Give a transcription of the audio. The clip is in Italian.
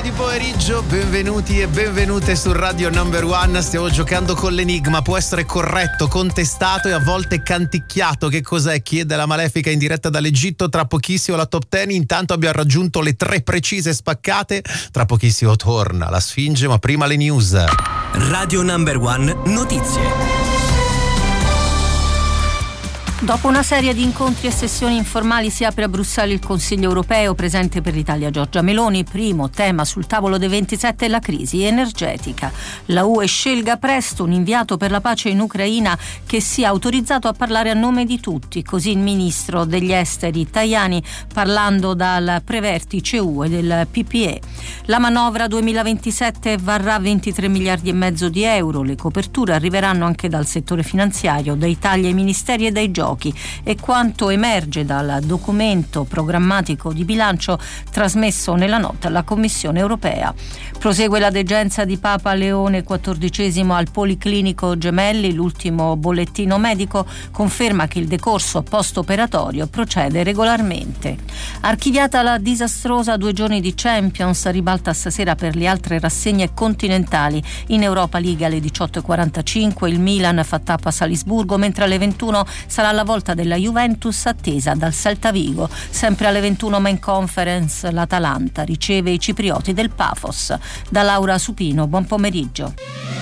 lunedì pomeriggio, benvenuti e benvenute su Radio Number One. Stiamo giocando con l'enigma, può essere corretto, contestato e a volte canticchiato. Che cos'è? Chiede la Malefica in diretta dall'Egitto. Tra pochissimo la top 10, intanto abbiamo raggiunto le 3 precise spaccate. Tra pochissimo torna la Sfinge, ma prima le news. Radio Number One Notizie. Dopo una serie di incontri e sessioni informali si apre a Bruxelles il Consiglio europeo. Presente per l'Italia Giorgia Meloni. Primo tema sul tavolo dei 27 è la crisi energetica. La UE scelga presto un inviato per la pace in Ucraina che sia autorizzato a parlare a nome di tutti. Così il ministro degli esteri Tajani, parlando dal prevertice UE del PPE. La manovra 2027 varrà 23 miliardi e mezzo di euro. Le coperture arriveranno anche dal settore finanziario, dai tagli ai ministeri e dai giochi. E quanto emerge dal documento programmatico di bilancio trasmesso nella nota alla Commissione europea. Prosegue la degenza di Papa Leone XIV al Policlinico Gemelli. L'ultimo bollettino medico conferma che il decorso post-operatorio procede regolarmente. Archiviata la disastrosa 2 giorni di Champions, ribalta stasera per le altre rassegne continentali. In Europa League alle 18:45 il Milan fa tappa a Salisburgo, mentre alle 21 sarà la volta della Juventus attesa dal Celta Vigo. Sempre alle 21 Main Conference l'Atalanta riceve i ciprioti del Pafos. Da Laura Supino, buon pomeriggio.